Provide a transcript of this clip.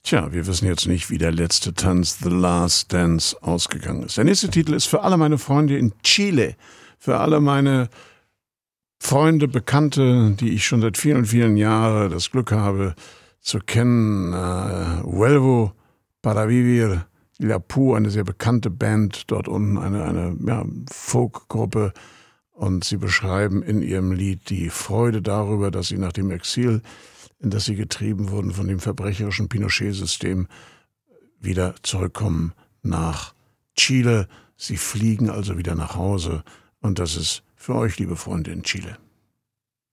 Tja, wir wissen jetzt nicht, wie der letzte Tanz, The Last Dance, ausgegangen ist. Der nächste Titel ist für alle meine Freunde in Chile, für alle meine Freunde, Bekannte, die ich schon seit vielen, vielen Jahren das Glück habe zu kennen. Vuelvo para vivir, Lapu, eine sehr bekannte Band dort unten, eine Folkgruppe. Und sie beschreiben in ihrem Lied die Freude darüber, dass sie nach dem Exil, in das sie getrieben wurden von dem verbrecherischen Pinochet-System, wieder zurückkommen nach Chile. Sie fliegen also wieder nach Hause. Und das ist für euch, liebe Freunde in Chile.